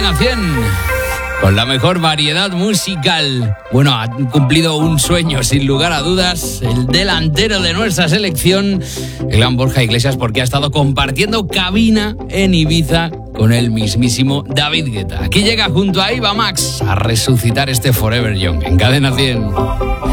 Cadena 100. Con la mejor variedad musical. Bueno, ha cumplido un sueño, sin lugar a dudas, el delantero de nuestra selección, el gran Borja Iglesias, porque ha estado compartiendo cabina en Ibiza con el mismísimo David Guetta. Aquí llega junto a Eva Max a resucitar este Forever Young en Cadena 100.